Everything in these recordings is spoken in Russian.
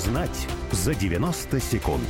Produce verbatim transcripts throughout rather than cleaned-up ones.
Узнать за девяносто секунд.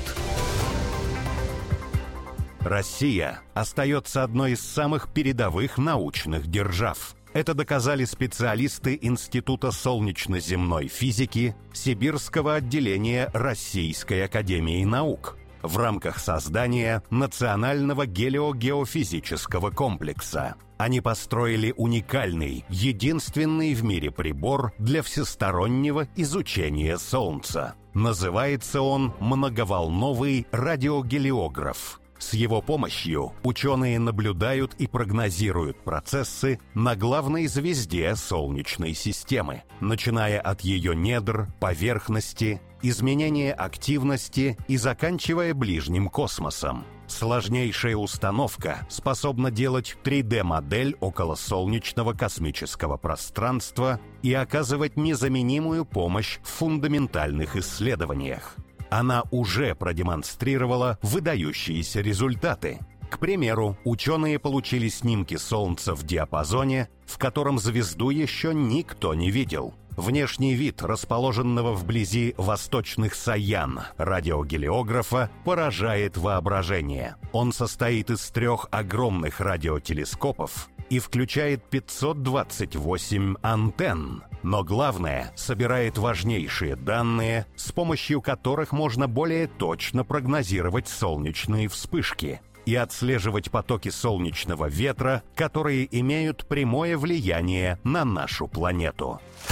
Россия остается одной из самых передовых научных держав. Это доказали специалисты Института солнечно-земной физики Сибирского отделения Российской академии наук в рамках создания Национального гелиогеофизического комплекса. Они построили уникальный, единственный в мире прибор для всестороннего изучения Солнца. Называется он многоволновый радиогелиограф. С его помощью ученые наблюдают и прогнозируют процессы на главной звезде Солнечной системы, начиная от ее недр, поверхности, изменения активности и заканчивая ближним космосом. Сложнейшая установка способна делать три дэ-модель околосолнечного космического пространства и оказывать незаменимую помощь в фундаментальных исследованиях. Она уже продемонстрировала выдающиеся результаты. К примеру, ученые получили снимки Солнца в диапазоне, в котором звезду еще никто не видел. Внешний вид расположенного вблизи восточных Саян радиогелиографа поражает воображение. Он состоит из трех огромных радиотелескопов и включает пятьсот двадцать восемь антенн. Но главное, собирает важнейшие данные, с помощью которых можно более точно прогнозировать солнечные вспышки и отслеживать потоки солнечного ветра, которые имеют прямое влияние на нашу планету.